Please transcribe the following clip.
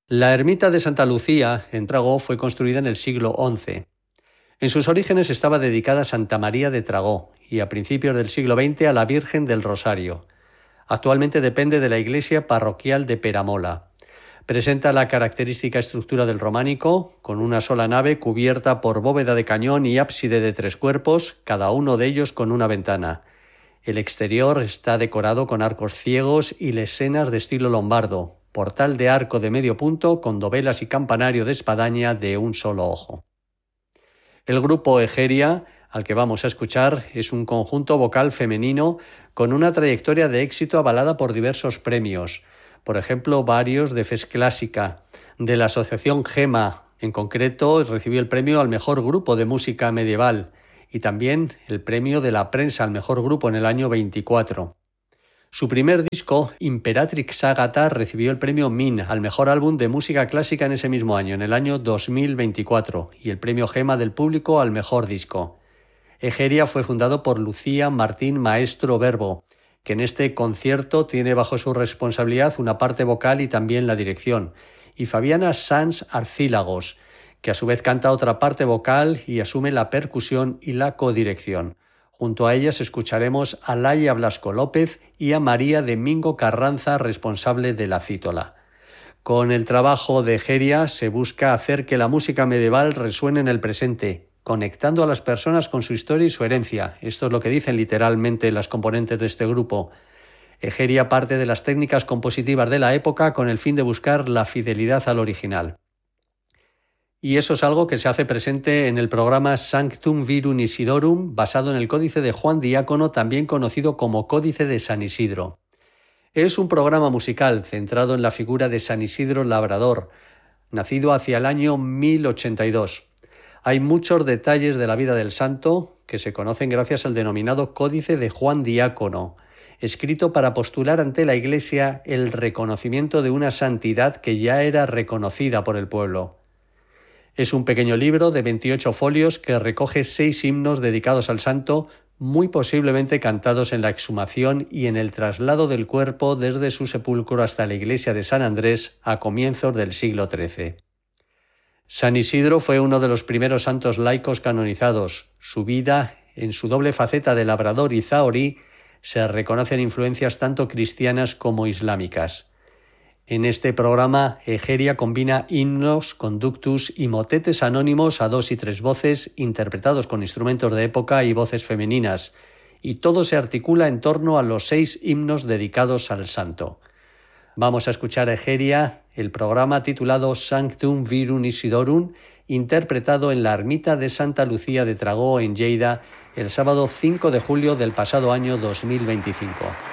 La ermita de Santa Lucía, en Tragó, fue construida en el siglo XI. En sus orígenes estaba dedicada a Santa María de Tragó y a principios del siglo XX a la Virgen del Rosario. Actualmente depende de la iglesia parroquial de Peramola. Presenta la característica estructura del románico, con una sola nave cubierta por bóveda de cañón y ábside de 3 cuerpos, cada uno de ellos con una ventana. El exterior está decorado con arcos ciegos y lesenas de estilo lombardo, portal de arco de medio punto con dovelas y campanario de espadaña de un solo ojo. El grupo Egeria, al que vamos a escuchar, es un conjunto vocal femenino con una trayectoria de éxito avalada por diversos premios, por ejemplo varios de FES Clásica, de la Asociación Gema, en concreto recibió el premio al mejor grupo de música medieval y también el premio de la prensa al mejor grupo en el año 24. Su primer disco, Imperatrix Agata, recibió el premio Min al mejor álbum de música clásica en ese mismo año, en el año 2024, y el premio Gema del público al mejor disco. Egeria fue fundado por Lucía Martín Maestro Verbo, que en este concierto tiene bajo su responsabilidad una parte vocal y también la dirección, y Fabiana Sanz Arcílagos, que a su vez canta otra parte vocal y asume la percusión y la codirección. Junto a ellas escucharemos a Laia Blasco López y a María Domingo Carranza, responsable de la cítola. Con el trabajo de Egeria se busca hacer que la música medieval resuene en el presente, conectando a las personas con su historia y su herencia. Esto es lo que dicen literalmente las componentes de este grupo. Egeria parte de las técnicas compositivas de la época con el fin de buscar la fidelidad al original. Y eso es algo que se hace presente en el programa Sanctum Virum Isidorum, basado en el Códice de Juan Diácono, también conocido como Códice de San Isidro. Es un programa musical centrado en la figura de San Isidro Labrador, nacido hacia el año 1082. Hay muchos detalles de la vida del santo que se conocen gracias al denominado Códice de Juan Diácono, escrito para postular ante la Iglesia el reconocimiento de una santidad que ya era reconocida por el pueblo. Es un pequeño libro de 28 folios que recoge 6 himnos dedicados al santo, muy posiblemente cantados en la exhumación y en el traslado del cuerpo desde su sepulcro hasta la iglesia de San Andrés a comienzos del siglo XIII. San Isidro fue uno de los primeros santos laicos canonizados. Su vida, en su doble faceta de labrador y zahorí, se reconocen influencias tanto cristianas como islámicas. En este programa, Egeria combina himnos, conductus y motetes anónimos a 2 y 3 voces, interpretados con instrumentos de época y voces femeninas, y todo se articula en torno a los 6 himnos dedicados al santo. Vamos a escuchar a Egeria, el programa titulado Sanctum Virum Isidorum, interpretado en la ermita de Santa Lucía de Tragó, en Lleida, el sábado 5 de julio del pasado año 2025.